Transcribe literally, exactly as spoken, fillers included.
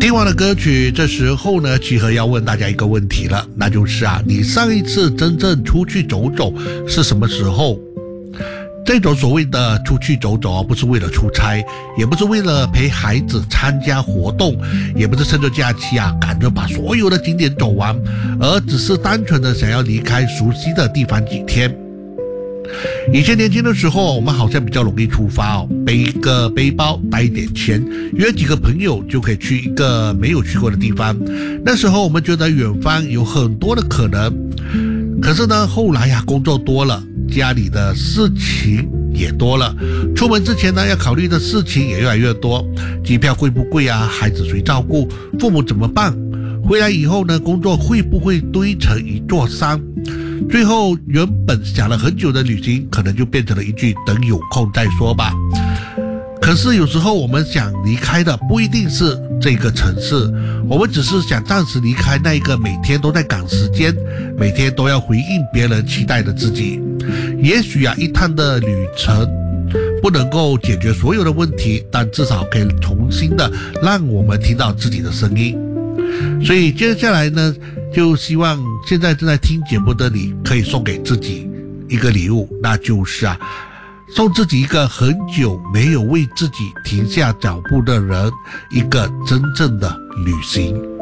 听完了歌曲，这时候呢，集合要问大家一个问题了，那就是啊，你上一次真正出去走走是什么时候？这种所谓的出去走走，不是为了出差，也不是为了陪孩子参加活动，也不是趁着假期啊赶着把所有的景点走完，而只是单纯的想要离开熟悉的地方几天。以前年轻的时候，我们好像比较容易出发哦，背一个背包，带一点钱，约几个朋友就可以去一个没有去过的地方。那时候我们觉得远方有很多的可能，可是呢，后来呀，工作多了，家里的事情也多了，出门之前呢，要考虑的事情也越来越多，机票贵不贵啊？孩子谁照顾？父母怎么办？回来以后呢，工作会不会堆成一座山？最后原本想了很久的旅行，可能就变成了一句等有空再说吧。可是有时候我们想离开的不一定是这个城市，我们只是想暂时离开那一个每天都在赶时间，每天都要回应别人期待的自己。也许啊，一趟的旅程不能够解决所有的问题，但至少可以重新的让我们听到自己的声音。所以接下来呢，就希望现在正在听节目的你可以送给自己一个礼物，那就是啊，送自己一个很久没有为自己停下脚步的人一个真正的旅行。